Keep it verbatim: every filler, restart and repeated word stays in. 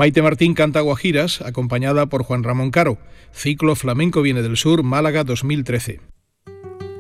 Maite Martín canta guajiras, acompañada por Juan Ramón Caro. Ciclo Flamenco Viene del Sur, Málaga dos mil trece.